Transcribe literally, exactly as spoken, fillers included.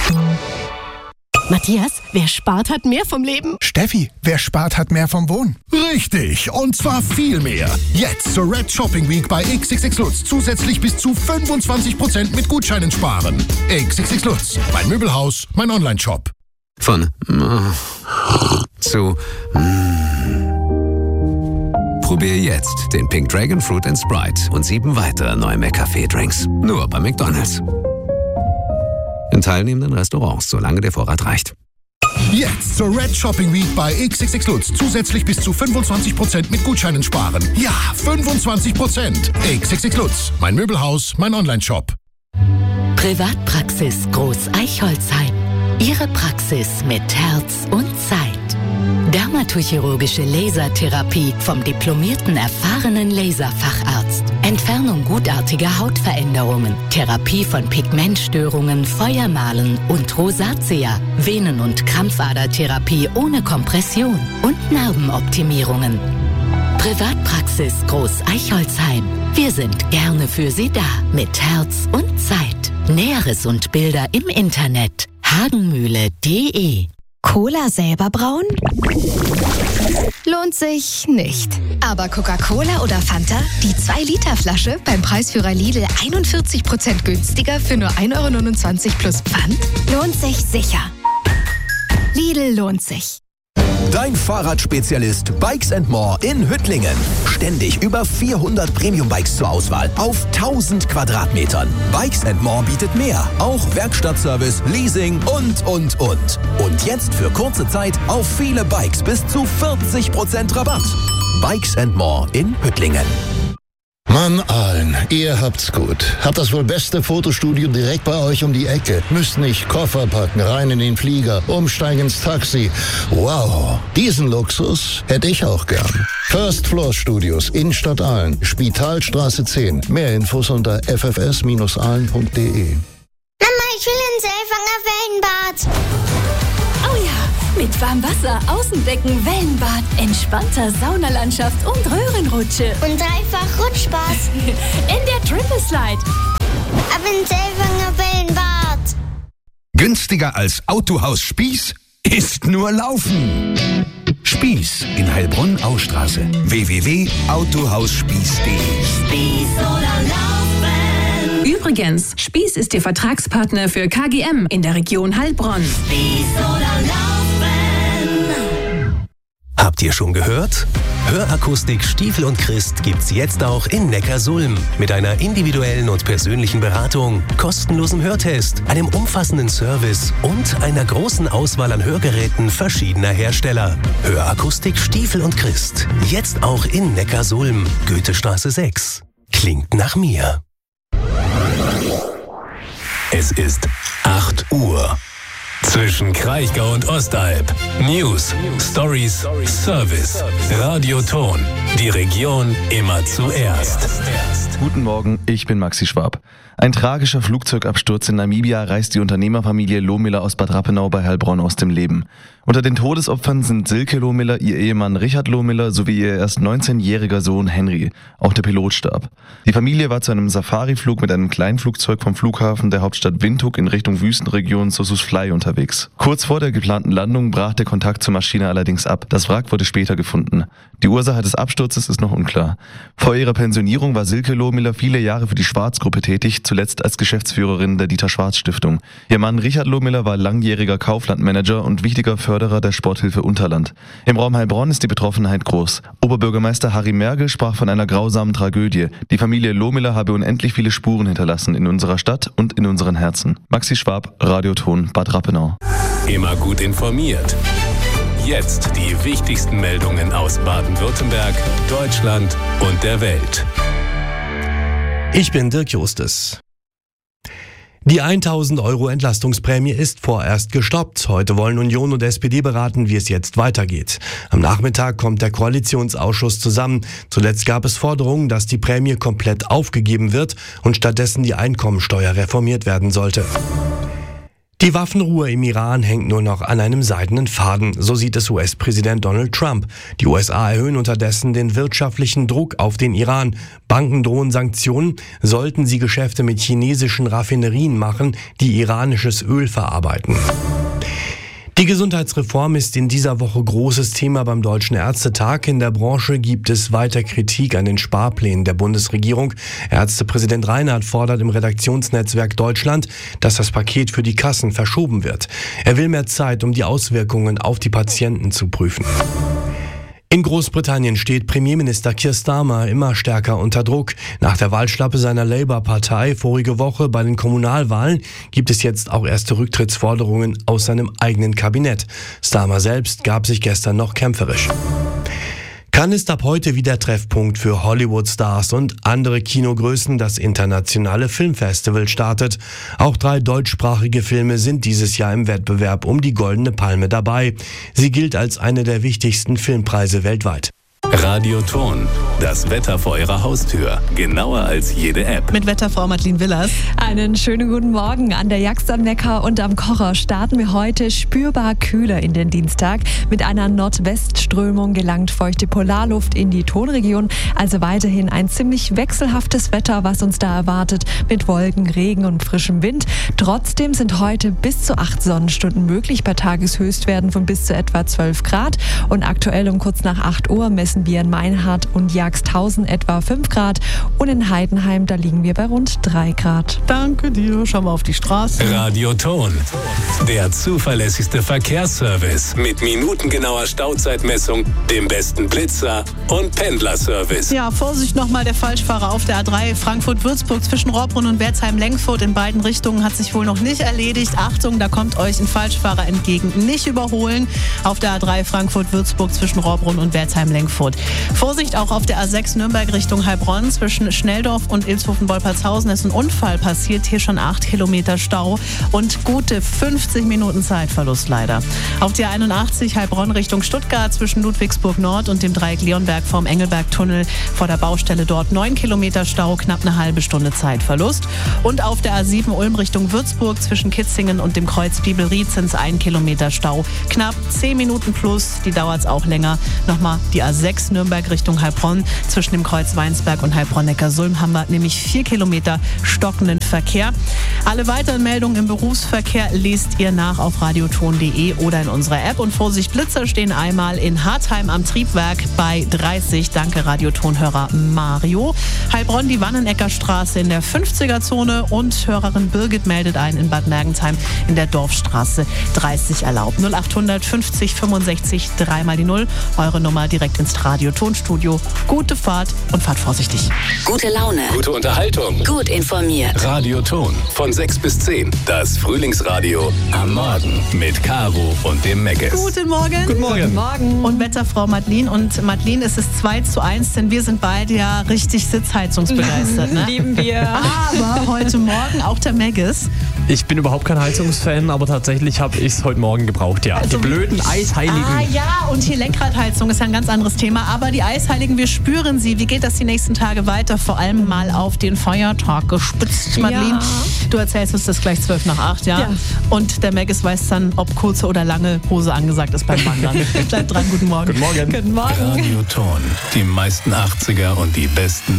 Matthias, wer spart, hat mehr vom Leben. Steffi, wer spart, hat mehr vom Wohnen. Richtig, und zwar viel mehr. Jetzt zur Red Shopping Week bei X X X Lutz zusätzlich bis zu fünfundzwanzig Prozent mit Gutscheinen sparen. X X X Lutz, mein Möbelhaus, mein Online-Shop. Von zu Probier jetzt den Pink Dragon Fruit and Sprite und sieben weitere neue McCafé-Drinks. Nur bei McDonald's. In teilnehmenden Restaurants, solange der Vorrat reicht. Jetzt zur Red Shopping Week bei X X X Lutz zusätzlich bis zu fünfundzwanzig Prozent mit Gutscheinen sparen. Ja, fünfundzwanzig Prozent. X X X Lutz, mein Möbelhaus, mein Online-Shop. Privatpraxis Groß Eichholzheim. Ihre Praxis mit Herz und Zeit. Dermatochirurgische Lasertherapie vom diplomierten, erfahrenen Laserfacharzt. Entfernung gutartiger Hautveränderungen. Therapie von Pigmentstörungen, Feuermalen und Rosatia. Venen- und Krampfadertherapie ohne Kompression. Und Narbenoptimierungen. Privatpraxis Groß Eichholzheim. Wir sind gerne für Sie da. Mit Herz und Zeit. Näheres und Bilder im Internet. hagenmühle punkt de. Cola selber brauen? Lohnt sich nicht. Aber Coca-Cola oder Fanta? Die zwei Liter Flasche beim Preisführer Lidl einundvierzig Prozent günstiger für nur ein Euro neunundzwanzig plus Pfand? Lohnt sich sicher. Lidl lohnt sich. Dein Fahrradspezialist Bikes and More in Hüttlingen. Ständig über vierhundert Premium-Bikes zur Auswahl auf tausend Quadratmetern. Bikes and More bietet mehr, auch Werkstattservice, Leasing und, und, und. Und jetzt für kurze Zeit auf viele Bikes bis zu vierzig Prozent Rabatt. Bikes and More in Hüttlingen. Mann, Aalen, ihr habt's gut. Habt das wohl beste Fotostudio direkt bei euch um die Ecke. Müsst nicht Koffer packen, rein in den Flieger, umsteigen ins Taxi. Wow, diesen Luxus hätte ich auch gern. First Floor Studios, Innenstadt Aalen, Spitalstraße zehn. Mehr Infos unter f f s Bindestrich aalen punkt de. Mama, ich will ins Elfanger Wellenbad. Oh ja, mit warmem Wasser, Außenbecken, Wellenbad, entspannter Saunalandschaft und Röhrenrutsche. Und dreifach Rutschspaß. In der Triple Slide. Ab ins Elfanger Wellenbad. Günstiger als Autohaus Spieß ist nur Laufen. Spieß in Heilbronn-Austraße. w w w punkt autohausspieß punkt de. Spieß oder Laufen. Übrigens, Spieß ist Ihr Vertragspartner für K G M in der Region Heilbronn. Spieß oder Laufen. Habt ihr schon gehört? Hörakustik Stiefel und Christ gibt's jetzt auch in Neckarsulm. Mit einer individuellen und persönlichen Beratung, kostenlosem Hörtest, einem umfassenden Service und einer großen Auswahl an Hörgeräten verschiedener Hersteller. Hörakustik Stiefel und Christ. Jetzt auch in Neckarsulm. Goethestraße sechs. Klingt nach mir. Es ist acht Uhr. Zwischen Kraichgau und Ostalb. News, Stories, Service, Radioton. Die Region immer zuerst. Guten Morgen, ich bin Maxi Schwab. Ein tragischer Flugzeugabsturz in Namibia reißt die Unternehmerfamilie Lohmiller aus Bad Rappenau bei Heilbronn aus dem Leben. Unter den Todesopfern sind Silke Lohmiller, ihr Ehemann Richard Lohmiller sowie ihr erst neunzehnjähriger Sohn Henry. Auch der Pilot starb. Die Familie war zu einem Safariflug mit einem Kleinflugzeug vom Flughafen der Hauptstadt Windhoek in Richtung Wüstenregion Sossusvlei unterwegs. Kurz vor der geplanten Landung brach der Kontakt zur Maschine allerdings ab. Das Wrack wurde später gefunden. Die Ursache des Absturzes ist noch unklar. Vor ihrer Pensionierung war Silke Lohmiller viele Jahre für die Schwarz-Gruppe tätig, zuletzt als Geschäftsführerin der Dieter-Schwarz-Stiftung. Ihr Mann Richard Lohmiller war langjähriger Kauflandmanager und wichtiger Förderer der Sporthilfe Unterland. Im Raum Heilbronn ist die Betroffenheit groß. Oberbürgermeister Harry Mergel sprach von einer grausamen Tragödie. Die Familie Lohmiller habe unendlich viele Spuren hinterlassen in unserer Stadt und in unseren Herzen. Maxi Schwab, Radioton, Bad Rappenau. Immer gut informiert. Jetzt die wichtigsten Meldungen aus Baden-Württemberg, Deutschland und der Welt. Ich bin Dirk Justus. Die tausend Euro Entlastungsprämie ist vorerst gestoppt. Heute wollen Union und S P D beraten, wie es jetzt weitergeht. Am Nachmittag kommt der Koalitionsausschuss zusammen. Zuletzt gab es Forderungen, dass die Prämie komplett aufgegeben wird und stattdessen die Einkommensteuer reformiert werden sollte. Die Waffenruhe im Iran hängt nur noch an einem seidenen Faden, so sieht es U S-Präsident Donald Trump. Die U S A erhöhen unterdessen den wirtschaftlichen Druck auf den Iran. Banken drohen Sanktionen, sollten sie Geschäfte mit chinesischen Raffinerien machen, die iranisches Öl verarbeiten. Die Gesundheitsreform ist in dieser Woche großes Thema beim Deutschen Ärztetag. In der Branche gibt es weiter Kritik an den Sparplänen der Bundesregierung. Ärztepräsident Reinhardt fordert im Redaktionsnetzwerk Deutschland, dass das Paket für die Kassen verschoben wird. Er will mehr Zeit, um die Auswirkungen auf die Patienten zu prüfen. In Großbritannien steht Premierminister Keir Starmer immer stärker unter Druck. Nach der Wahlschlappe seiner Labour-Partei vorige Woche bei den Kommunalwahlen gibt es jetzt auch erste Rücktrittsforderungen aus seinem eigenen Kabinett. Starmer selbst gab sich gestern noch kämpferisch. Cannes ist ab heute wieder Treffpunkt für Hollywood-Stars und andere Kinogrößen. Das internationale Filmfestival startet. Auch drei deutschsprachige Filme sind dieses Jahr im Wettbewerb um die Goldene Palme dabei. Sie gilt als eine der wichtigsten Filmpreise weltweit. Radioton, das Wetter vor Ihrer Haustür. Genauer als jede App. Mit Wetterfrau Madeleine Willers. Einen schönen guten Morgen. An der Jagst am Neckar und am Kocher starten wir heute spürbar kühler in den Dienstag. Mit einer Nordwestströmung gelangt feuchte Polarluft in die Tonregion. Also weiterhin ein ziemlich wechselhaftes Wetter, was uns da erwartet. Mit Wolken, Regen und frischem Wind. Trotzdem sind heute bis zu acht Sonnenstunden möglich bei Tageshöchstwerten von bis zu etwa zwölf Grad. Und aktuell um kurz nach acht Uhr messen wir in Meinhard und Jagdhausen etwa fünf Grad und in Heidenheim, da liegen wir bei rund drei Grad. Danke dir, schau mal auf die Straße. Radioton, der zuverlässigste Verkehrsservice mit minutengenauer Stauzeitmessung, dem besten Blitzer und Pendlerservice. Ja, Vorsicht nochmal, der Falschfahrer auf der A drei Frankfurt-Würzburg zwischen Rohrbrunn und Wertheim-Lenkfurt in beiden Richtungen hat sich wohl noch nicht erledigt. Achtung, da kommt euch ein Falschfahrer entgegen. Nicht überholen auf der A drei Frankfurt-Würzburg zwischen Rohrbrunn und Wertheim-Lenkfurt. Vorsicht auch auf der A sechs Nürnberg Richtung Heilbronn zwischen Schnelldorf und Ilshofen-Wolpertshausen ist ein Unfall passiert. Hier schon acht Kilometer Stau und gute fünfzig Minuten Zeitverlust leider. Auf der einundachtzig Heilbronn Richtung Stuttgart zwischen Ludwigsburg Nord und dem Dreieck Leonberg vorm Engelberg-Tunnel vor der Baustelle dort neun Kilometer Stau, knapp eine halbe Stunde Zeitverlust. Und auf der A sieben Ulm Richtung Würzburg zwischen Kitzingen und dem Kreuz Bibelried sind es ein Kilometer Stau, knapp zehn Minuten plus, die dauert es auch länger. Nochmal die A sechs Nürnberg Richtung Heilbronn. Zwischen dem Kreuz Weinsberg und Heilbronn-Neckarsulm haben wir nämlich vier Kilometer stockenden Verkehr. Alle weiteren Meldungen im Berufsverkehr lest ihr nach auf radioton punkt de oder in unserer App. Und Vorsicht, Blitzer stehen einmal in Hartheim am Triebwerk bei dreißig. Danke Radiotonhörer Mario. Heilbronn die Wanneneckerstraße in der fünfziger-Zone und Hörerin Birgit meldet ein in Bad Mergentheim in der Dorfstraße dreißig erlaubt. null achthundert fünfzig fünfundsechzig dreimal die null. Eure Nummer direkt ins Radiotonstudio. Gute Fahrt und fahrt vorsichtig. Gute Laune. Gute Unterhaltung. Gut informiert. Radioton von sechs bis zehn. Das Frühlingsradio am Morgen mit Caro und dem Meckes. Guten Morgen. Guten Morgen. Guten Morgen. Und Wetterfrau Madeleine. Und Madeleine, es ist zwei zu eins, denn wir sind beide ja richtig sitzheizungsbegeistert. Ne? Lieben wir. Aber heute Morgen auch der Meckes. Ich bin überhaupt kein Heizungsfan, aber tatsächlich habe ich es heute Morgen gebraucht, ja. Also, die blöden Eisheiligen. Ah ja, und die Lenkradheizung ist ja ein ganz anderes Thema. Aber die Eisheiligen, wir spüren sie. Wie geht das die nächsten Tage weiter? Vor allem mal auf den Feiertag gespitzt, Madeleine. Ja. Du erzählst uns das gleich zwölf nach acht, ja? Ja. Und der Meckes weiß dann, ob kurze oder lange Hose angesagt ist beim Wandern. Bleibt dran, guten Morgen. Guten Morgen. Guten Morgen. Radioton, die meisten achtziger und die besten